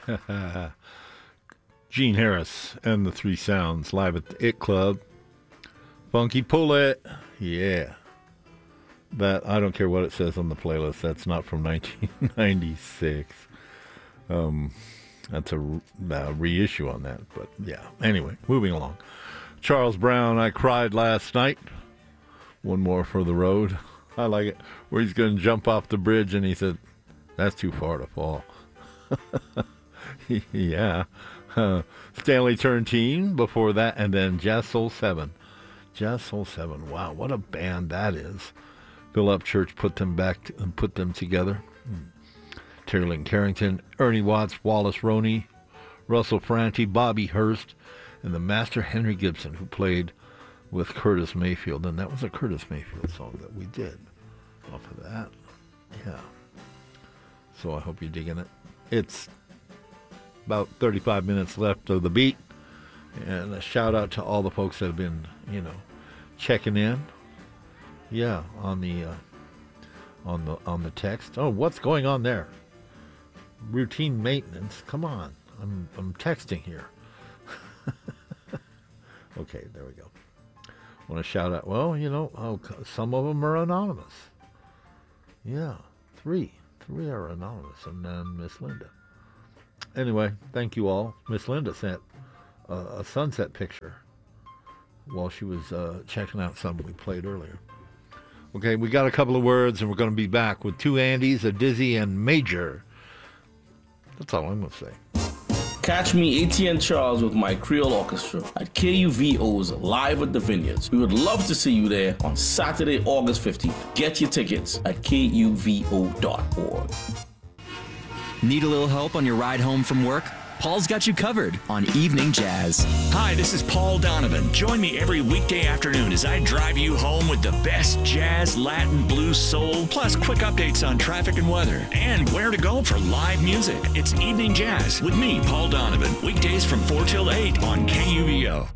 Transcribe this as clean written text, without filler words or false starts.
Gene Harris and the Three Sounds live at the It Club. Funky Pull It. Yeah. That, I don't care what it says on the playlist. That's not from 1996. That's a reissue on that. But yeah. Anyway, moving along. Charles Brown, I Cried Last Night. One more for the road. I like it. Where he's going to jump off the bridge and he said, that's too far to fall. Yeah. Stanley Turrentine before that, and then Jazz Soul 7. Jazz Soul 7. Wow, what a band that is. Bill Upchurch put them back and put them together. Terry Lynn Carrington, Ernie Watts, Wallace Roney, Russell Franti, Bobby Hurst, and the master Henry Gibson, who played with Curtis Mayfield. And that was a Curtis Mayfield song that we did off of that. Yeah. So I hope you're digging it. It's about 35 minutes left of the beat. And a shout out to all the folks that have been, checking in. Yeah, on the text. Oh, what's going on there? Routine maintenance. Come on. I'm texting here. Okay, there we go. Want to shout out, well, some of them are anonymous. Yeah, three are anonymous, and then Miss Linda. Anyway, thank you all. Miss Linda sent a sunset picture while she was checking out something we played earlier. Okay, we got a couple of words, and we're going to be back with two Andys, a Dizzy, and Major. That's all I'm going to say. Catch me, ATN Charles, with my Creole Orchestra at KUVO's Live at the Vineyards. We would love to see you there on Saturday, August 15th. Get your tickets at kuvo.org. Need a little help on your ride home from work? Paul's got you covered on Evening Jazz. Hi, this is Paul Donovan. Join me every weekday afternoon as I drive you home with the best jazz, Latin, blues, soul, plus quick updates on traffic and weather, and where to go for live music. It's Evening Jazz with me, Paul Donovan, weekdays from 4 till 8 on KUVO.